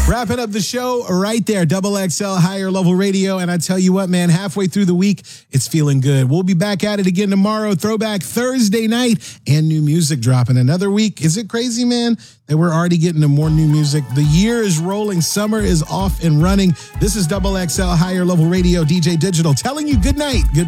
Wrapping up the show right there, Double XL Higher Level Radio. And I tell you what, man, halfway through the week, it's feeling good. We'll be back at it again tomorrow, Throwback Thursday night, and new music dropping. Another week. Is it crazy, man, that we're already getting to more new music? The year is rolling. Summer is off and running. This is Double XL Higher Level Radio, DJ Digital, telling you good night. Good